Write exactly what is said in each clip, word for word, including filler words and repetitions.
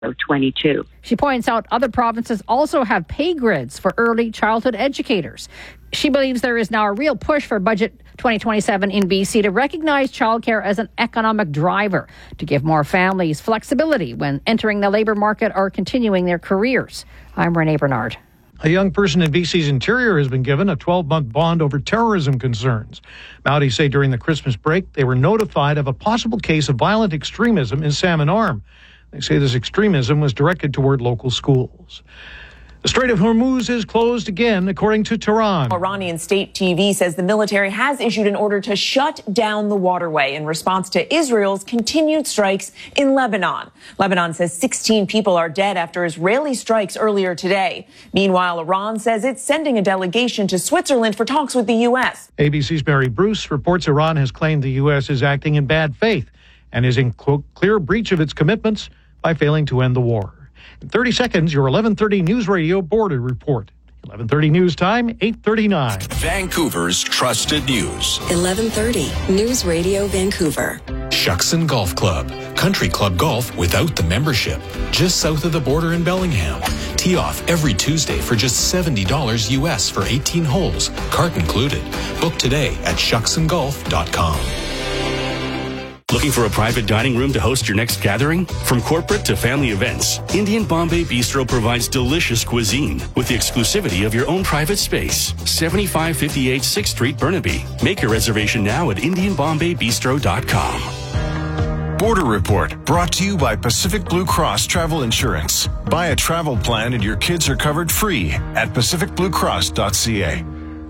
twenty-two. She points out other provinces also have pay grids for early childhood educators. She believes there is now a real push for Budget twenty twenty-seven in B C to recognize childcare as an economic driver, to give more families flexibility when entering the labour market or continuing their careers. I'm Renee Bernard. A young person in B C's interior has been given a twelve-month bond over terrorism concerns. Mounties say during the Christmas break, they were notified of a possible case of violent extremism in Salmon Arm. They say this extremism was directed toward local schools. The Strait of Hormuz is closed again, according to Tehran. Iranian state T V says the military has issued an order to shut down the waterway in response to Israel's continued strikes in Lebanon. Lebanon says sixteen people are dead after Israeli strikes earlier today. Meanwhile, Iran says it's sending a delegation to Switzerland for talks with the U S. A B C's Mary Bruce reports Iran has claimed the U S is acting in bad faith and is in quote, clear breach of its commitments by failing to end the war. In thirty seconds, your eleven thirty News Radio Border Report. eleven thirty News Time, eight thirty-nine. Vancouver's trusted news. eleven thirty News Radio Vancouver. Shuckson Golf Club. Country club golf without the membership. Just south of the border in Bellingham. Tee off every Tuesday for just seventy dollars U S for eighteen holes. Cart included. Book today at shuckson golf dot com. Looking for a private dining room to host your next gathering? From corporate to family events, Indian Bombay Bistro provides delicious cuisine with the exclusivity of your own private space. seventy-five fifty-eight sixth Street, Burnaby. Make your reservation now at indian bombay bistro dot com. Border Report, brought to you by Pacific Blue Cross Travel Insurance. Buy a travel plan and your kids are covered free at pacific blue cross dot c a.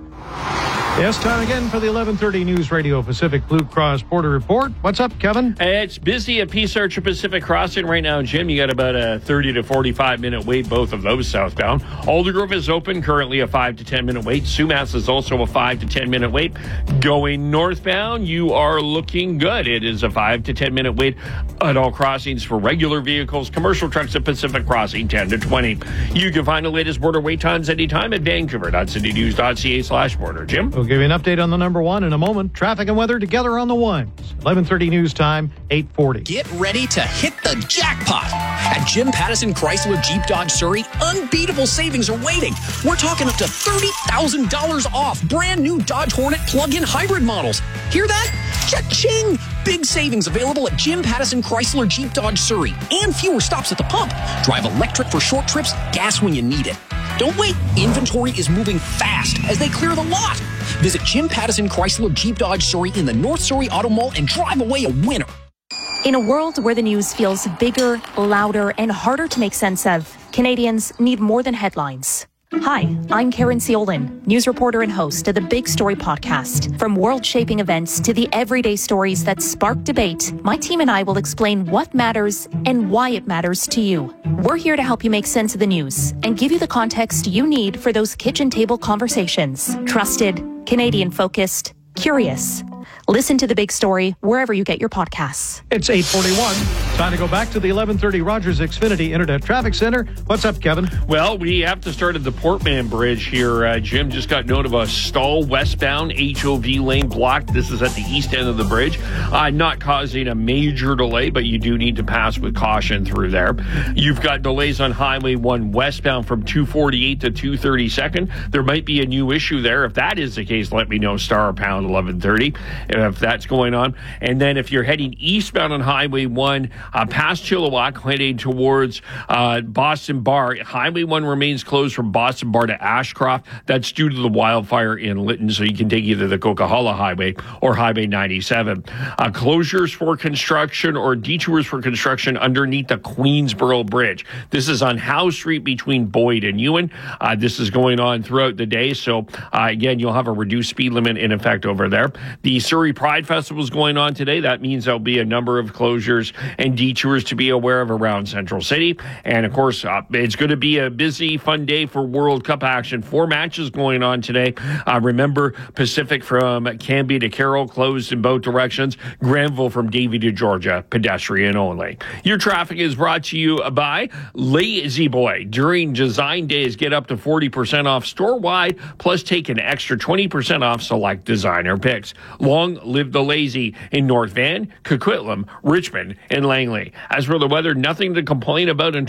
Yes, time again for the eleven thirty News Radio Pacific Blue Cross Border Report. What's up, Kevin? It's busy at Peace Archer Pacific Crossing right now, Jim. You got about a thirty to forty-five minute wait, both of those southbound. Aldergrove is open, currently a five to ten minute wait. Sumas is also a five to ten minute wait. Going northbound, you are looking good. It is a five to ten minute wait at all crossings for regular vehicles. Commercial trucks at Pacific Crossing, ten to twenty. You can find the latest border wait times anytime at vancouver dot city news dot c a slash border. Jim? We'll give you an update on the number one in a moment. Traffic and weather together on the ones. eleven thirty News Time, eight forty. Get ready to hit the jackpot. At Jim Pattison Chrysler Jeep Dodge Surrey, unbeatable savings are waiting. We're talking up to thirty thousand dollars off brand new Dodge Hornet plug-in hybrid models. Hear that? Cha-ching! Big savings available at Jim Pattison Chrysler Jeep Dodge Surrey and fewer stops at the pump. Drive electric for short trips, gas when you need it. Don't wait. Inventory is moving fast as they clear the lot. Visit Jim Pattison Chrysler Jeep Dodge Surrey in the North Surrey Auto Mall and drive away a winner. In a world where the news feels bigger, louder, and harder to make sense of, Canadians need more than headlines. Hi, I'm Karen Seolin, news reporter and host of the Big Story podcast. From world-shaping events to the everyday stories that spark debate, my team and I will explain what matters and why it matters to you. We're here to help you make sense of the news and give you the context you need for those kitchen table conversations. Trusted, Canadian-focused, curious. Listen to The Big Story wherever you get your podcasts. It's eight forty-one. Time to go back to the eleven thirty Rogers Xfinity Internet Traffic Center. What's up, Kevin? Well, we have to start at the Portman Bridge here. Uh, Jim just got note of a stall westbound H O V lane blocked. This is at the east end of the bridge. Uh, not causing a major delay, but you do need to pass with caution through there. You've got delays on Highway one westbound from two forty-eight to two thirty-second. There might be a new issue there. If that is the case, let me know. Star pound eleven thirty. If that's going on. And then if you're heading eastbound on Highway one, uh, past Chilliwack, heading towards uh, Boston Bar, Highway one remains closed from Boston Bar to Ashcroft. That's due to the wildfire in Lytton, so you can take either the Coquihalla Highway or Highway ninety-seven. Uh, closures for construction or detours for construction underneath the Queensboro Bridge. This is on Howe Street between Boyd and Ewan. Uh, this is going on throughout the day, so uh, again, you'll have a reduced speed limit in effect over there. The Surrey Pride Festival is going on today. That means there'll be a number of closures and detours to be aware of around Central City. And of course, uh, it's going to be a busy, fun day for World Cup action. Four matches going on today. Uh, remember, Pacific from Canby to Carroll closed in both directions. Granville from Davie to Georgia, pedestrian only. Your traffic is brought to you by Lazy Boy. During design days, get up to forty percent off store-wide, plus take an extra twenty percent off select designer picks. Long long live the lazy in North Van, Coquitlam, Richmond, and Langley. As for the weather, nothing to complain about in